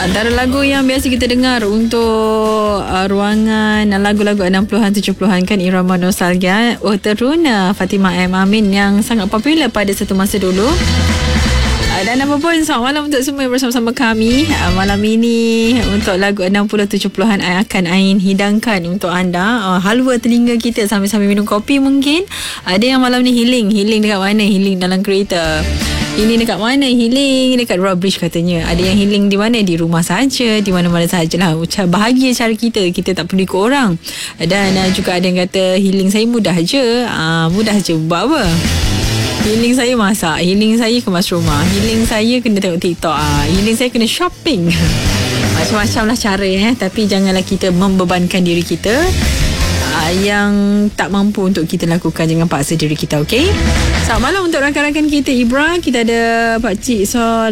Antara lagu yang biasa kita dengar untuk ruangan lagu-lagu 60-an 70-an kan, irama nostalgia. Oh Teruna Fatimah M. Amin yang sangat popular pada satu masa dulu. Dan apa pun, selamat malam untuk semua yang bersama-sama kami. Malam ini untuk lagu 60-70-an akan Ain hidangkan untuk anda. Halwa telinga kita sambil-sambil minum kopi mungkin. Ada yang malam ni healing dekat mana? Healing dalam kereta. Ini dekat mana? Healing dekat Road Bridge katanya. Ada yang healing di mana? Di rumah saja, di mana-mana sajalah. Bahagia cara kita tak perlu ikut orang. Dan juga ada yang kata healing saya mudah je. Mudah je buat apa? Healing saya masak, healing saya kemas rumah, healing saya kena tengok TikTok, healing saya kena shopping. Macam-macam lah cara tapi janganlah kita membebankan diri kita yang tak mampu untuk kita lakukan. Jangan paksa diri kita, okey? Selamat malam untuk rakan-rakan kita Ibra. Kita ada Pakcik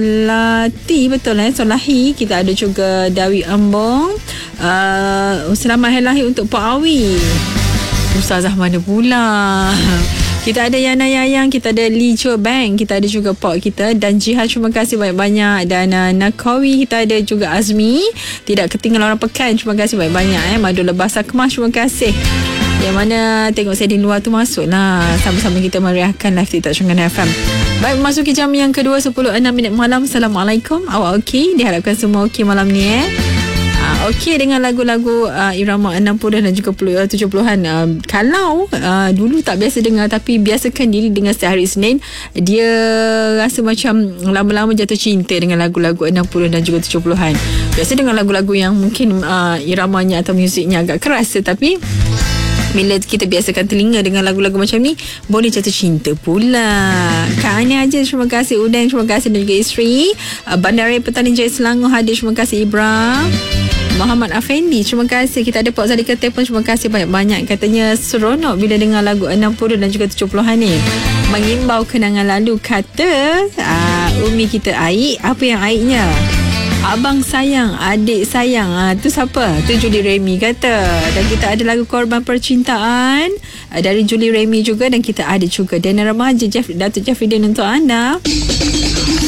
Solati, betul Solahi. Kita ada juga Dawi Ambong. Selamat hari lahir untuk Pak Awi. Ustazah mana pula? Kita ada Yana Yayang, kita ada Lee Cho Bang, kita ada juga Pok kita dan Jihad, terima kasih banyak-banyak. Dan Nakawi, kita ada juga Azmi, tidak ketinggalan orang pekan, terima kasih banyak-banyak. Madu Lebasa Kemas, terima kasih. Yang mana tengok saya di luar tu, masuklah sama-sama kita meriahkan live TikTok Shongan FM. Baik, memasuki jam yang kedua 10:06 malam. Assalamualaikum. Awak okey? Diharapkan semua okey malam ni okey dengan lagu-lagu irama 60 dan juga 70-an. Kalau dulu tak biasa dengar tapi biasakan diri dengan setiap hari Isnin, dia rasa macam lama-lama jatuh cinta dengan lagu-lagu 60 dan juga 70-an. Biasa dengan lagu-lagu yang mungkin iramanya atau musiknya agak keras, tetapi bila kita biasakan telinga dengan lagu-lagu macam ni, boleh jatuh cinta pula. Kak Ani aja, terima kasih. Udang, terima kasih. Dan juga isteri Bandaraya Petani Jaya Selangor hadir, terima kasih Ibra. Muhammad Afendi, terima kasih. Kita ada Pak Zalika Tepon, terima kasih banyak-banyak. Katanya seronok bila dengar lagu 60 dan juga 70-an ni, mengimbau kenangan lalu. Kata Umi kita Aik. Apa yang Aiknya? Abang sayang, adik sayang. Tu siapa? Tu Julie Remy kata. Dan kita ada lagu Korban Percintaan dari Julie Remy juga. Dan kita ada juga Dana Remaja Datuk Jeffrey Din untuk anda.